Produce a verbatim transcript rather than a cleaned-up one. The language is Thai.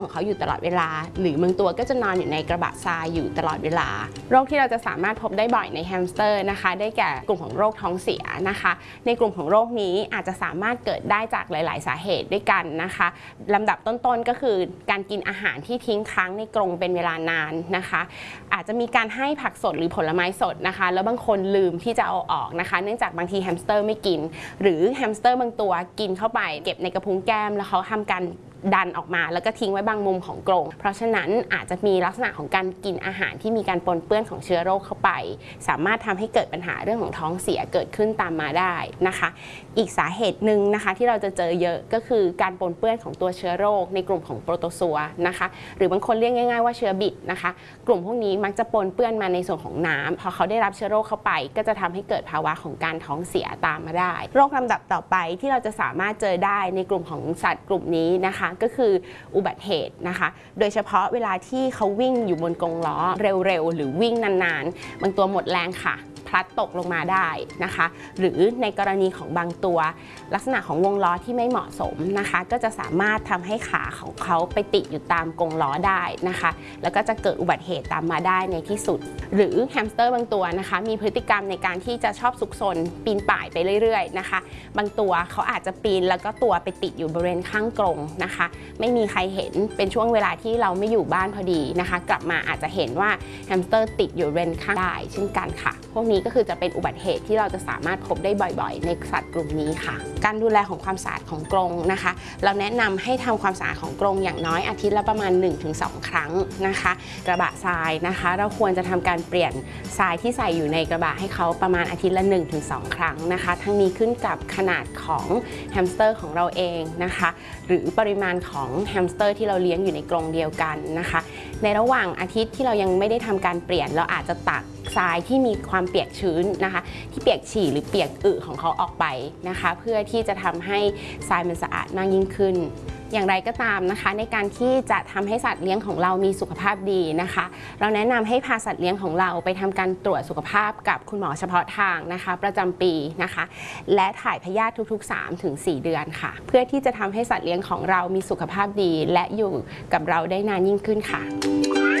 ของเขาอยู่ตลอดเวลาหรือบางตัวก็จะนอนอยู่ในกระบะทรายอยู่ตลอดเวลาโรคที่เราจะสามารถพบได้บ่อยในแฮมสเตอร์นะคะได้แก่กลุ่มของโรคท้องเสียนะคะในกลุ่มของโรคนี้อาจจะสามารถเกิดได้จากหลายๆสาเหตุด้วยกันนะคะลำดับต้นๆก็คือการกินอาหารที่ทิ้งค้างในกรงเป็นเวลานานนะคะอาจจะมีการให้ผักสดหรือผลไม้สดนะคะแล้วบางคนลืมที่จะเอาออกนะคะเนื่องจากบางทีแฮมสเตอร์ไม่กินหรือแฮมสเตอร์บางตัวกินเข้าไปเก็บในกระพุ้งแก้มแล้วเขาทำการดันออกมาแล้วก็ทิ้งไว้บางมุมของกรงเพราะฉะนั้นอาจจะมีลักษณะของการกินอาหารที่มีการปนเปื้อนของเชื้อโรคเข้าไปสามารถทำให้เกิดปัญหาเรื่องของท้องเสียเกิดขึ้นตามมาได้นะคะอีกสาเหตุหนึ่งนะคะที่เราจะเจอเยอะก็คือการปนเปื้อนของตัวเชื้อโรคในกลุ่มของโปรโตซัวนะคะหรือบางคนเรียกง่ายๆว่าเชื้อบิดนะคะกลุ่มพวกนี้มักจะปนเปื้อนมาในส่วนของน้ำพอเขาได้รับเชื้อโรคเข้าไปก็จะทำให้เกิดภาวะของการท้องเสียตามมาได้โรคลำดับต่อไปที่เราจะสามารถเจอได้ในกลุ่มของสัตว์กลุ่มนี้นะคะก็คืออุบัติเหตุนะคะโดยเฉพาะเวลาที่เขาวิ่งอยู่บนกรงล้อเร็วๆหรือวิ่งนานๆบางตัวหมดแรงค่ะพลัดตกลงมาได้นะคะหรือในกรณีของบางตัวลักษณะของวงล้อที่ไม่เหมาะสมนะคะก็จะสามารถทำให้ขาของเขาไปติดอยู่ตามกรงล้อได้นะคะแล้วก็จะเกิดอุบัติเหตุตามมาได้ในที่สุดหรือแฮมสเตอร์บางตัวนะคะมีพฤติกรรมในการที่จะชอบซุกซนปีนป่ายไปเรื่อยๆนะคะบางตัวเขาอาจจะปีนแล้วก็ตัวไปติดอยู่บริเวณข้างกรงนะคะไม่มีใครเห็นเป็นช่วงเวลาที่เราไม่อยู่บ้านพอดีนะคะกลับมาอาจจะเห็นว่าแฮมสเตอร์ติดอยู่บริเวณข้างได้เช่นกันค่ะพวกนี้ก็คือจะเป็นอุบัติเหตุที่เราจะสามารถพบได้บ่อยๆในสัตว์กลุ่มนี้ค่ะการดูแลของความสะอาดของกรงนะคะเราแนะนำให้ทำความสะอาดของกรงอย่างน้อยอาทิตย์ละประมาณ หนึ่งถึงสอง ครั้งนะคะกระบะทรายนะคะเราควรจะทำการเปลี่ยนทรายที่ใส่อยู่ในกระบะให้เขาประมาณอาทิตย์ละ หนึ่งถึงสอง ครั้งนะคะทั้งนี้ขึ้นกับขนาดของแฮมสเตอร์ของเราเองนะคะหรือปริมาณของแฮมสเตอร์ที่เราเลี้ยงอยู่ในกรงเดียวกันนะคะในระหว่างอาทิตย์ที่เรายังไม่ได้ทำการเปลี่ยนเราอาจจะตักทรายที่มีความเปียกชื้นนะคะที่เปียกฉี่หรือเปียกอึของเขาออกไปนะคะเพื่อที่จะทำให้ทรายมันสะอาดมากยิ่งขึ้นอย่างไรก็ตามนะคะในการที่จะทำให้สัตว์เลี้ยงของเรามีสุขภาพดีนะคะเราแนะนำให้พาสัตว์เลี้ยงของเราไปทำการตรวจสุขภาพกับคุณหมอเฉพาะทางนะคะประจำปีนะคะและถ่ายพยาธิทุกๆ สามถึงสี่ เดือนค่ะเพื่อที่จะทำให้สัตว์เลี้ยงของเรามีสุขภาพดีและอยู่กับเราได้นานยิ่งขึ้นค่ะ